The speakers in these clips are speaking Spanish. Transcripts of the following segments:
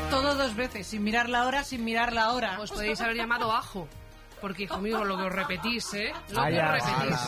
Todo 2 veces, sin mirar la hora, sin mirar la hora. Os podéis haber llamado Ajo. Porque, hijo mío, lo que os repetís, ¿eh? Lo que os repetís.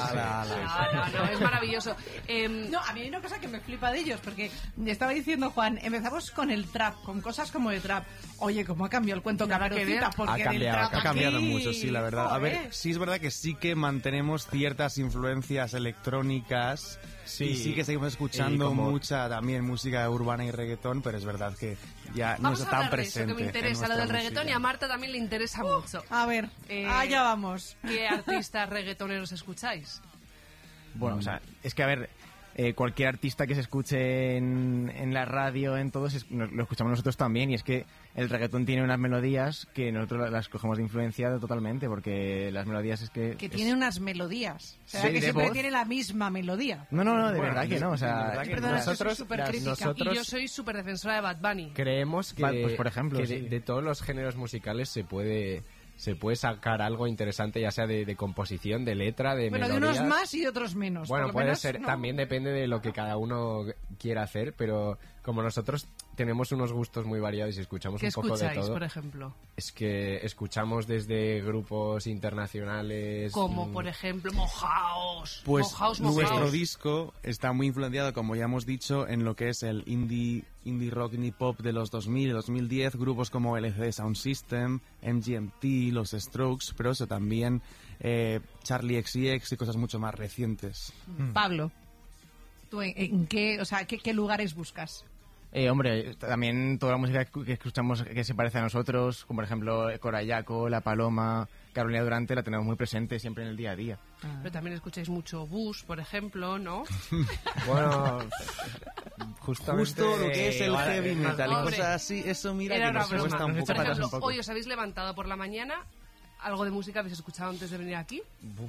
No, es maravilloso. No, a mí hay una cosa que me flipa de ellos, porque estaba diciendo Juan, empezamos con el trap, con cosas como de trap. Oye, ¿cómo ha cambiado el cuento Caperucita? Porque ha cambiado mucho, sí, la verdad. Joder. A ver, sí es verdad que sí que mantenemos ciertas influencias electrónicas. Sí, y sí que seguimos escuchando mucha también música urbana y reggaetón, pero es verdad que ya no está tan presente. Eso que me interesa, lo del reggaetón, y a Marta también le interesa mucho. A ver, allá vamos. ¿Qué artistas reggaetoneros escucháis? Bueno, o sea, es que a ver, cualquier artista que se escuche en la radio, en todos, lo escuchamos nosotros también, y es que el reggaetón tiene unas melodías que nosotros las cogemos de influencia totalmente, porque las melodías es que... tiene unas melodías, o sea, sí, que siempre voz. tiene la misma melodía. No, de verdad que no, o sea... Nosotros, y yo soy súper defensora de Bad Bunny. Creemos que, pues, por ejemplo, que sí. de todos los géneros musicales se puede sacar algo interesante, ya sea de composición, de letra, de melodías. De unos más y de otros menos. Bueno, por lo puede menos, ser, ¿no? también depende de lo que cada uno quiera hacer, pero como nosotros tenemos unos gustos muy variados y escuchamos un poco de todo. Por ejemplo? Es que escuchamos desde grupos internacionales... Como, por ejemplo, Mojaos. Pues Mojaos. Nuestro disco está muy influenciado, como ya hemos dicho, en lo que es el indie rock, indie pop de los 2000 y 2010, grupos como LCD Sound System, MGMT, Los Strokes, pero eso también Charlie XCX y cosas mucho más recientes. Pablo, ¿tú en qué, o sea, qué lugares buscas? Hombre, también toda la música que escuchamos que se parece a nosotros, como por ejemplo Corayaco, La Paloma, Carolina Durante, la tenemos muy presente siempre en el día a día. Pero también escucháis mucho Bush, por ejemplo, ¿no? Bueno, justamente... Justo lo que es el heavy metal y Hombre, cosas así, eso mira era que una nos broma. cuesta un poco. Por ejemplo, hoy os habéis levantado por la mañana, ¿algo de música habéis escuchado antes de venir aquí?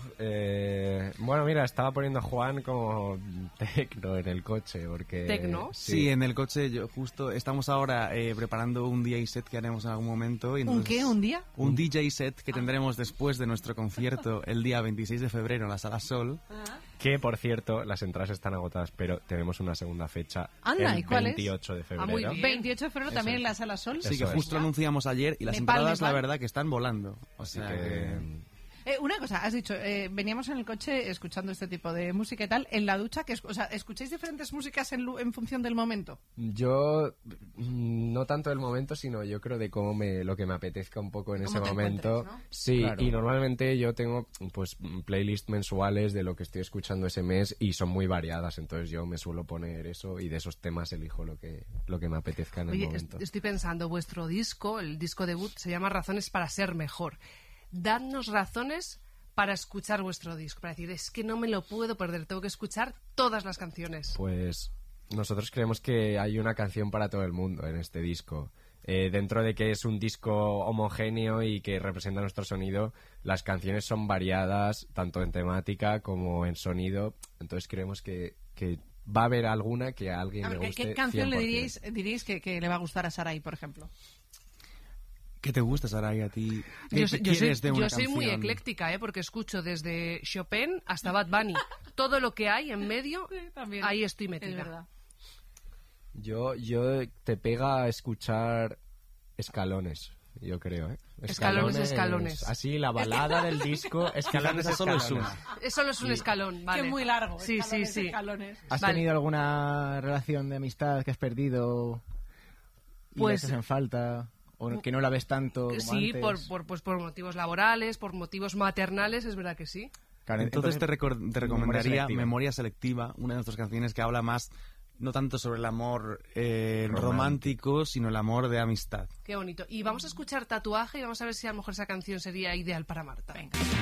Bueno, mira, estaba poniendo a Juan como tecno en el coche, porque... ¿Tecno? Sí, en el coche justo estamos ahora preparando un DJ set que haremos en algún momento. Y ¿Un qué? ¿Un día? Un DJ set que tendremos después de nuestro concierto el día 26 de febrero en la Sala Sol. Que, por cierto, las entradas están agotadas, pero tenemos una segunda fecha. Anda, el ¿y cuál 28 de febrero. muy bien. 28 de febrero también en la Sala Sol. Sí, que Eso justo lo anunciamos ayer y las Nepal, entradas, la Nepal. verdad, que están volando. O sea que... Una cosa, has dicho, veníamos en el coche escuchando este tipo de música y tal, en la ducha, o sea, ¿escucháis diferentes músicas en función del momento? Yo, no tanto del momento, sino yo creo de lo que me apetezca un poco en ese momento. ¿No? Sí, Claro. y normalmente yo tengo pues playlists mensuales de lo que estoy escuchando ese mes y son muy variadas, entonces yo me suelo poner eso y de esos temas elijo lo que me apetezca en el Oye, momento. estoy pensando, vuestro disco, el disco debut, se llama Razones para ser mejor. Dadnos razones para escuchar vuestro disco, para decir, es que no me lo puedo perder, tengo que escuchar todas las canciones. Pues nosotros creemos que hay una canción para todo el mundo en este disco. Dentro de que es un disco homogéneo y que representa nuestro sonido, las canciones son variadas, tanto en temática como en sonido. Entonces creemos que va a haber alguna que a alguien le guste. ¿Qué canción 100%. le diríais que le va a gustar a Sarai, por ejemplo? ¿Qué te gusta, Sarai, a ti? Yo Yo soy muy ecléctica, porque escucho desde Chopin hasta Bad Bunny. Todo lo que hay en medio, también. ahí estoy Es metida. verdad. Yo te pega a escuchar escalones, yo creo, ¿eh? Escalones. Así, la balada del disco, escalones, Esa solo es escalones. Solo es un escalón, vale. Que es muy largo. Sí, escalones, sí. escalones. ¿Has Vale. tenido alguna relación de amistad que has perdido y Pues- la echas en falta? ¿O que no la ves tanto como Sí, antes? por motivos laborales, por motivos maternales, es verdad que sí. Claro, Entonces te recomendaría selectiva. Memoria Selectiva, una de nuestras canciones que habla más, no tanto sobre el amor romántico, sino el amor de amistad. Qué bonito. Y vamos a escuchar Tatuaje y vamos a ver si a lo mejor esa canción sería ideal para Marta. Venga.